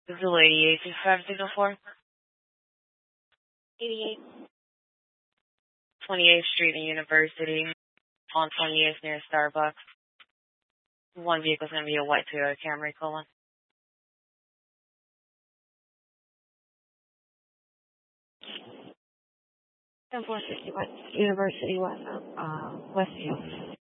This is Lady 825 88. 28th Street and University on 28th near Starbucks. One vehicle is going to be a white Toyota Camry Colon. 10460 West University West, Westview.